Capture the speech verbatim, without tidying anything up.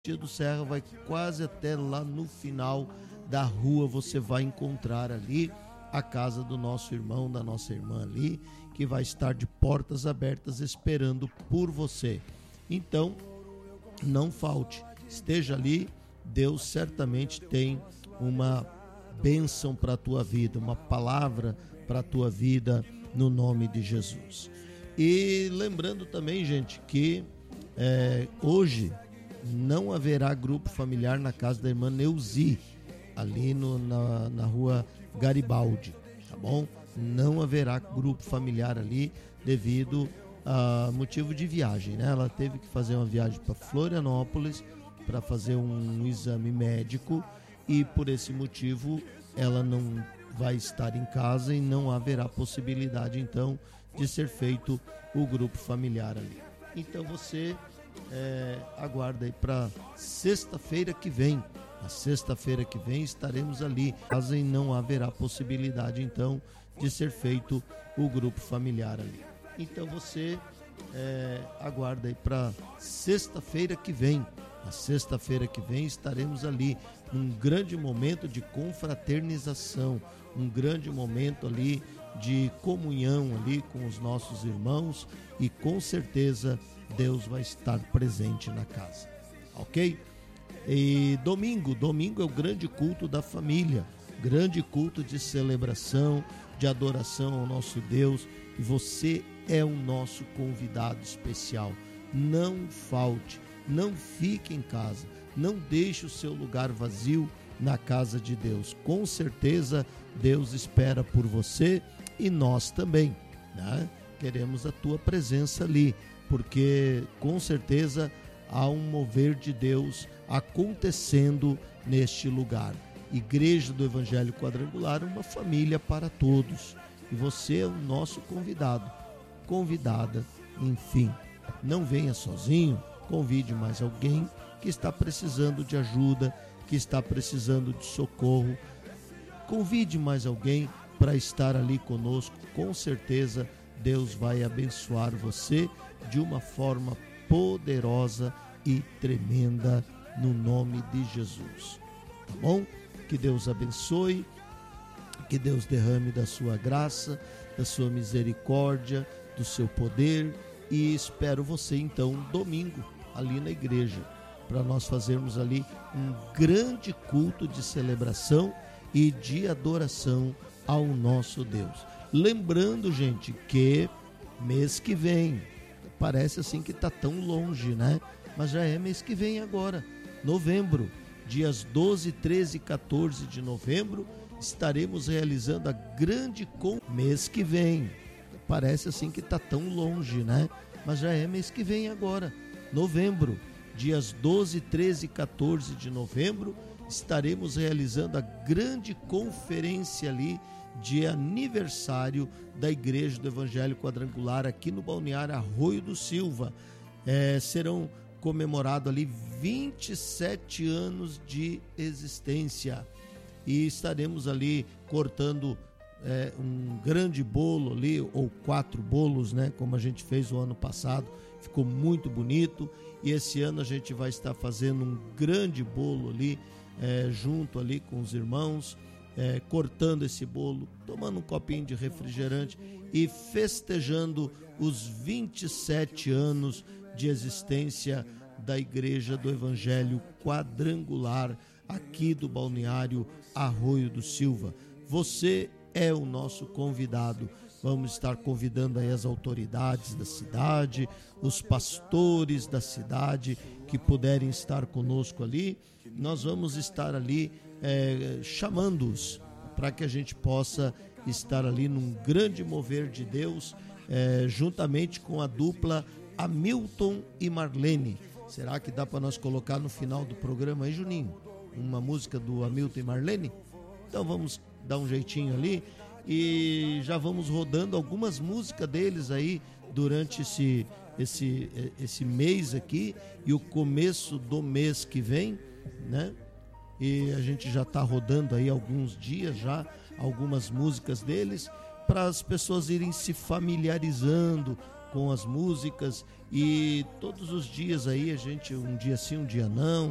do Serra vai quase até lá no final da rua, você vai encontrar ali a casa do nosso irmão, da nossa irmã ali, que vai estar de portas abertas esperando por você. Então, não falte, esteja ali, Deus certamente tem uma bênção para a tua vida, uma palavra para a tua vida, no nome de Jesus. E lembrando também, gente, que é, hoje não haverá grupo familiar na casa da irmã Neuzi, ali no, na, na rua Garibaldi, tá bom? Não haverá grupo familiar ali devido a motivo de viagem, né? Ela teve que fazer uma viagem para Florianópolis para fazer um exame médico e por esse motivo ela não vai estar em casa e não haverá possibilidade então de ser feito o grupo familiar ali. Então você É, aguarda aí para sexta-feira que vem. Na sexta-feira que vem estaremos ali, caso não haverá possibilidade então de ser feito o grupo familiar ali. Então você é, aguarda aí para sexta-feira que vem. Na sexta-feira que vem estaremos ali num grande momento de confraternização, um grande momento ali de comunhão ali com os nossos irmãos e com certeza Deus vai estar presente na casa, ok? E domingo, domingo é o grande culto da família, grande culto de celebração, de adoração ao nosso Deus, e você é o nosso convidado especial. Não falte, não fique em casa, não deixe o seu lugar vazio na casa de Deus. Com certeza Deus espera por você e nós também, né? Queremos a tua presença ali, porque com certeza há um mover de Deus acontecendo neste lugar. Igreja do Evangelho Quadrangular, uma família para todos. E você é o nosso convidado, convidada, enfim. Não venha sozinho, convide mais alguém que está precisando de ajuda, que está precisando de socorro. Convide mais alguém para estar ali conosco. Com certeza Deus vai abençoar você de uma forma poderosa e tremenda no nome de Jesus. Tá bom? Que Deus abençoe, que Deus derrame da sua graça, da sua misericórdia, do seu poder, e espero você então domingo ali na igreja para nós fazermos ali um grande culto de celebração e de adoração ao nosso Deus. Lembrando, gente, que mês que vem, parece assim que está tão longe, né? Mas já é mês que vem agora, novembro, dias doze, treze e quatorze de novembro, estaremos realizando a grande com mês que vem. Parece assim que está tão longe, né? Mas já é mês que vem agora, novembro, dias doze, treze e quatorze de novembro, estaremos realizando a grande conferência ali de aniversário da Igreja do Evangelho Quadrangular aqui no Balneário Arroio do Silva. É, serão comemorados ali vinte e sete anos de existência e estaremos ali cortando é, um grande bolo ali, ou quatro bolos, né, como a gente fez o ano passado. Ficou muito bonito e esse ano a gente vai estar fazendo um grande bolo ali é, junto ali com os irmãos, É, cortando esse bolo, tomando um copinho de refrigerante e festejando os vinte e sete anos de existência da Igreja do Evangelho Quadrangular aqui do Balneário Arroio do Silva. Você é o nosso convidado. Vamos estar convidando aí as autoridades da cidade, os pastores da cidade que puderem estar conosco ali. Nós vamos estar ali É, chamando-os para que a gente possa estar ali num grande mover de Deus, é, juntamente com a dupla Hamilton e Marlene. Será que dá para nós colocar no final do programa aí, Juninho, uma música do Hamilton e Marlene? Então vamos dar um jeitinho ali e já vamos rodando algumas músicas deles aí durante esse, esse, esse mês aqui e o começo do mês que vem, né? E a gente já está rodando aí alguns dias já, algumas músicas deles, para as pessoas irem se familiarizando com as músicas, e todos os dias aí a gente, um dia sim, um dia não,